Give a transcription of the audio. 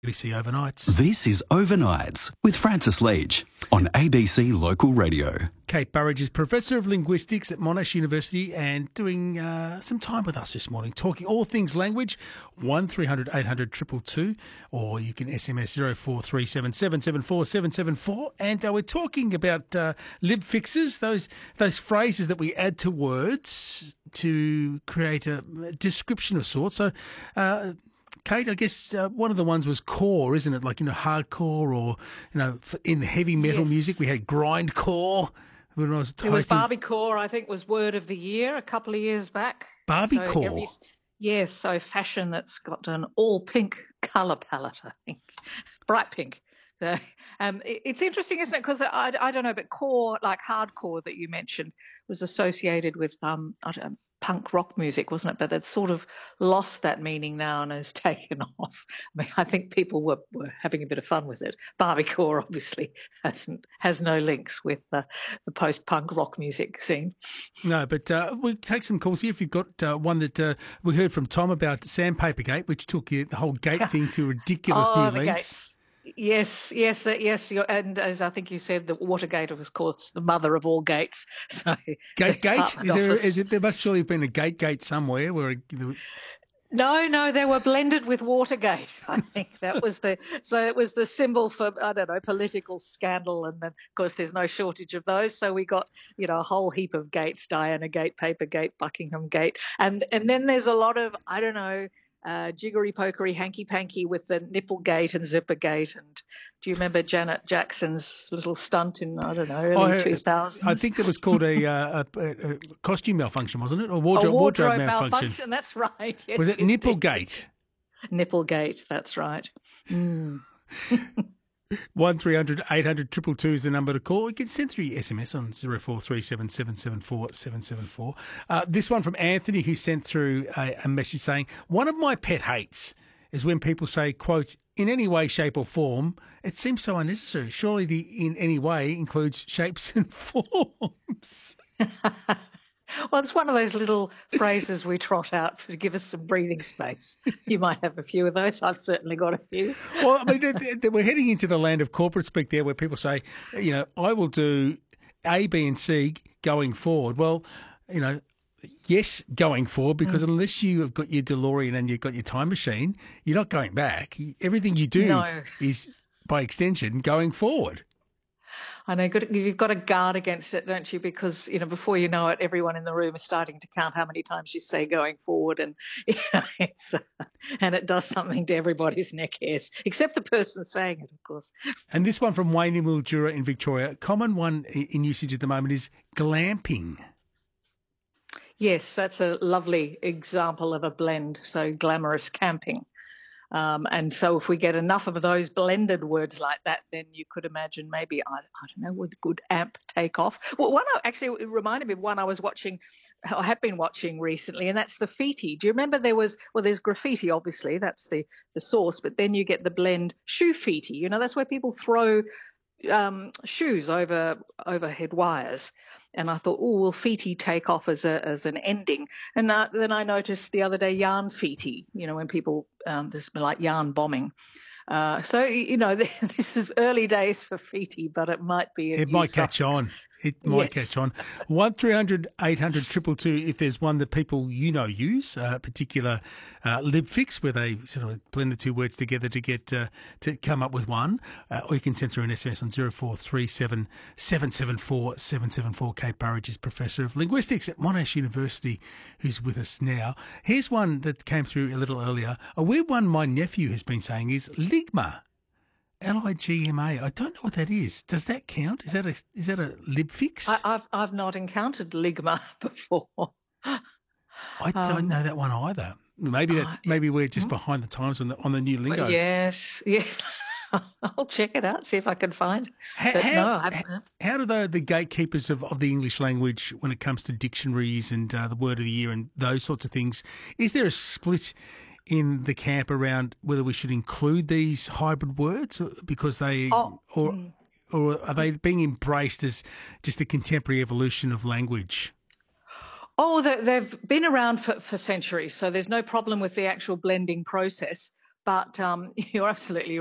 ABC Overnights. This is Overnights with Francis Leach on ABC Local Radio. Kate Burridge is Professor of Linguistics at Monash University and doing some time with us this morning, talking all things language. 1300 800 222, or you can SMS 0437 774 774. And we're talking about lib fixes, those phrases that we add to words to create a description of sorts. So, Kate, I guess one of the ones was core, isn't it? Like, hardcore, or, in heavy metal music, we had grindcore. When I was it was Barbiecore, I think, was word of the year a couple of years back. Barbiecore? Yes, so fashion that's got an all-pink colour palette, I think, bright pink. So it's interesting, isn't it? Because I don't know, but core, like hardcore that you mentioned, was associated with punk rock music, wasn't it? But it's sort of lost that meaning now and has taken off. I mean, I think people were having a bit of fun with it. Barbiecore obviously has no links with the post-punk rock music scene. No, but we'll take some calls here. If you've got one that we heard from Tom about Sandpapergate, which took the whole gate thing to ridiculous new lengths. Gates. Yes. And as I think you said, the Watergate was called the mother of all gates. So Gate? There must surely have been a gate somewhere where. No, they were blended with Watergate. I think that was so it was the symbol for, I don't know, political scandal, and then of course there's no shortage of those. So we got a whole heap of gates: Diana Gate, Papergate, Buckingham Gate, and then there's a lot of, I don't know, jiggery pokery, hanky panky with the Nipplegate and Zippergate. And do you remember Janet Jackson's little stunt in, I don't know, early 2000s? I think it was called a costume malfunction, wasn't it? Or wardrobe malfunction. That's right. Yes, was it Nipplegate? Nipplegate, that's right. 1300 800 222 is the number to call. You can send through your SMS on 0437 774 774. This one from Anthony, who sent through a message saying, one of my pet hates is when people say, quote, in any way, shape or form. It seems so unnecessary. Surely the in any way includes shapes and forms. Well, it's one of those little phrases we trot out to give us some breathing space. You might have a few of those. I've certainly got a few. Well, I mean, we're heading into the land of corporate speak there, where people say, I will do A, B and C going forward. Well, yes, going forward, because unless you have got your DeLorean and you've got your time machine, you're not going back. Everything you do is, by extension, going forward. I know you've got to guard against it, don't you? Because, before you know it, everyone in the room is starting to count how many times you say going forward, and and it does something to everybody's neck hairs, except the person saying it, of course. And this one from Wayne in Mildura in Victoria, a common one in usage at the moment is glamping. Yes, that's a lovely example of a blend, so glamorous camping. And so if we get enough of those blended words like that, then you could imagine maybe, I don't know, would good amp take off? Well, it reminded me of one I have been watching recently, and that's the Feety. Do you remember there's graffiti, obviously, that's the source, but then you get the blend shoe feety. That's where people throw shoes over overhead wires. And I thought, will Feety take off as an ending? And then I noticed the other day yarn Feety, when people, this is like yarn bombing. So, this is early days for Feety, but it might be. It might catch on. It might catch on. 1300 800 222 if there's one that people use, a particular lib fix where they sort of blend the two words together to get to come up with one. Or you can send through an SMS on 0437 774 774. Kate Burridge is Professor of Linguistics at Monash University, who's with us now. Here's one that came through a little earlier. A weird one my nephew has been saying is ligma. Ligma. I don't know what that is. Does that count? Is that a lib fix? I've not encountered ligma before. I don't know that one either. Maybe we're just behind the times on the new lingo. Yes. I'll check it out, see if I can find. How do the gatekeepers of the English language, when it comes to dictionaries and the word of the year and those sorts of things, is there a split in the camp around whether we should include these hybrid words because they or are they being embraced as just a contemporary evolution of language? Oh, they've been around for centuries, so there's no problem with the actual blending process. But you're absolutely